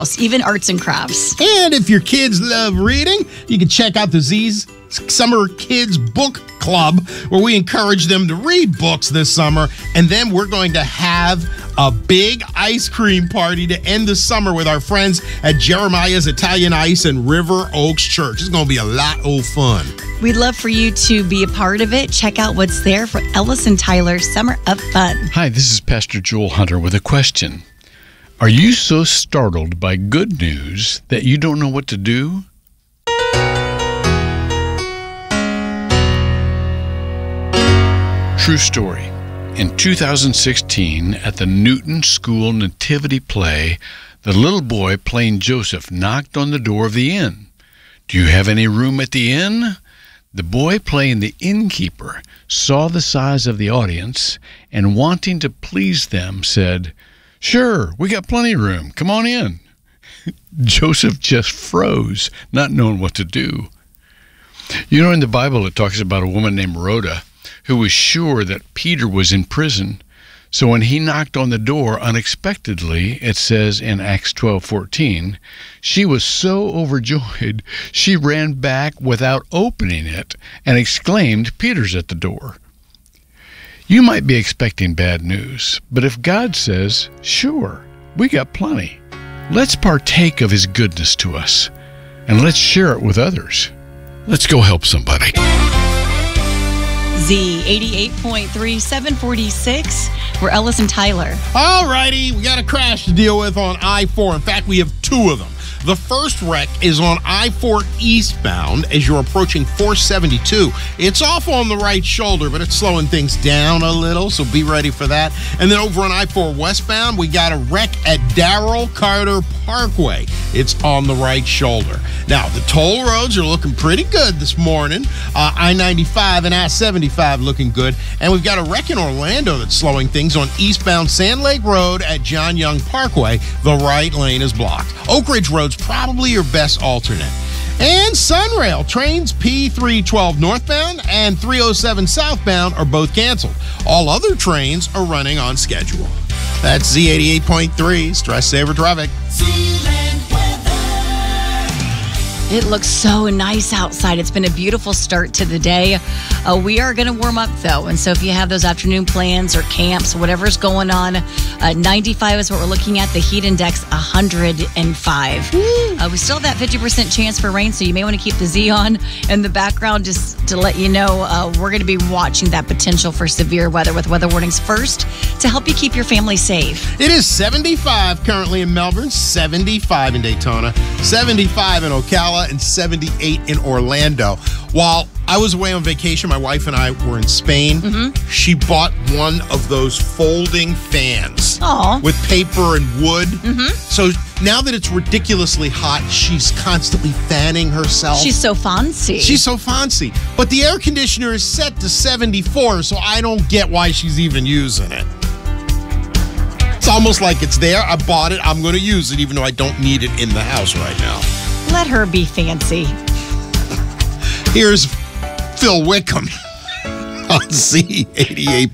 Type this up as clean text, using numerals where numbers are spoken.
even arts and crafts. And if your kids love reading, you can check out the Z's Summer Kids Book Club, where we encourage them to read books this summer. And then we're going to have a big ice cream party to end the summer with our friends at Jeremiah's Italian Ice and River Oaks Church. It's going to be a lot of fun. We'd love for you to be a part of it. Check out what's there for Ellis and Tyler's Summer of Fun. Hi, this is Pastor Joel Hunter with a question. Are you so startled by good news that you don't know what to do? True story. In 2016, at the Newton School Nativity Play, the little boy playing Joseph knocked on the door of the inn. Do you have any room at the inn? The boy playing the innkeeper saw the size of the audience and, wanting to please them, said, "Sure, we got plenty of room. Come on in." Joseph just froze, not knowing what to do. You know, in the Bible, it talks about a woman named Rhoda who was sure that Peter was in prison. So when he knocked on the door unexpectedly, it says in Acts 12:14, she was so overjoyed, she ran back without opening it and exclaimed, "Peter's at the door." You might be expecting bad news, but if God says, "Sure, we got plenty," let's partake of his goodness to us, and let's share it with others. Let's go help somebody. Z 88.3, 746. We're Ellis and Tyler. All righty, we got a crash to deal with on I-4. In fact, we have two of them. The first wreck is on I-4 eastbound as you're approaching 472. It's off on the right shoulder, but it's slowing things down a little, so be ready for that. And then over on I-4 westbound, we got a wreck at Darrell Carter Parkway. It's on the right shoulder. Now, the toll roads are looking pretty good this morning. I-95 and I-75 looking good. And we've got a wreck in Orlando that's slowing things on eastbound Sand Lake Road at John Young Parkway. The right lane is blocked. Oak Ridge Road's probably your best alternate. And Sunrail trains P312 northbound and 307 southbound are both canceled. All other trains are running on schedule. That's Z88.3, Stress Saver Traffic. It looks so nice outside. It's been a beautiful start to the day. We are going to warm up, though. And so if you have those afternoon plans or camps, whatever's going on, 95 is what we're looking at. The heat index, 105. We still have that 50% chance for rain, so you may want to keep the Z on in the background just to let you know we're going to be watching that potential for severe weather with weather warnings first to help you keep your family safe. It is 75 currently in Melbourne, 75 in Daytona, 75 in Ocala, and 78 in Orlando. While I was away on vacation, my wife and I were in Spain. She bought one of those folding fans with paper and wood. So now that it's ridiculously hot, she's constantly fanning herself. She's so fancy. She's so fancy. But the air conditioner is set to 74, so I don't get why she's even using it. It's almost like it's there. I bought it. I'm going to use it, even though I don't need it in the house right now. Let her be fancy. Here's Phil Wickham on Z88.